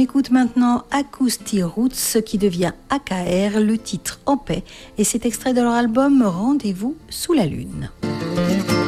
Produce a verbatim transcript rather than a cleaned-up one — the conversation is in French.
écoute maintenant Acoustic Roots qui devient A K R, le titre En paix, et c'est extrait de leur album Rendez-vous sous la lune.